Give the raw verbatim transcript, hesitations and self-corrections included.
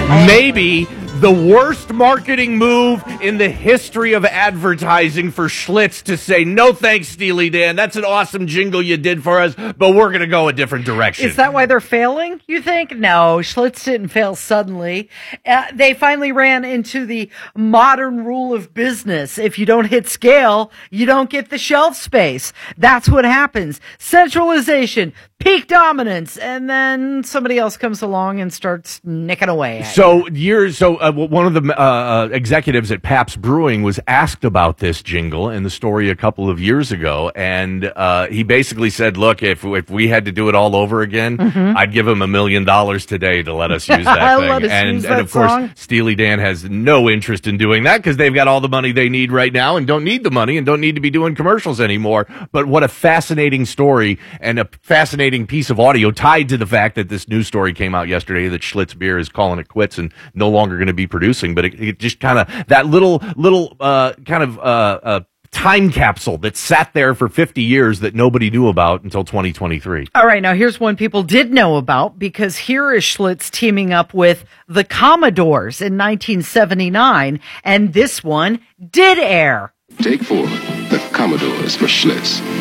Maybe the worst marketing move in the history of advertising for Schlitz to say, no thanks, Steely Dan. That's an awesome jingle you did for us, but we're going to go a different direction. Is that why they're failing, you think? No, Schlitz didn't fail suddenly. Uh, they finally ran into the modern rule of business. If you don't hit scale, you don't get the shelf space. That's what happens. Centralization, peak dominance, and then somebody else comes along and starts nicking away at So years, so uh, one of the uh, executives at Pabst Brewing was asked about this jingle and the story a couple of years ago, and uh, he basically said, "Look, if if we had to do it all over again, mm-hmm. I'd give him a million dollars today to let us use that thing." let us and use and that of course, song. Steely Dan has no interest in doing that because they've got all the money they need right now and don't need the money and don't need to be doing commercials anymore. But what a fascinating story and a fascinating piece of audio tied to the fact that this news story came out yesterday that Schlitz Beer is calling it quits and no longer going to be producing. But it, it just kind of that little little uh, kind of uh, uh, time capsule that sat there for fifty years that nobody knew about until twenty twenty-three. All right, now here's one people did know about, because here is Schlitz teaming up with the Commodores in nineteen seventy-nine, and this one did air. Take four, the Commodores for Schlitz.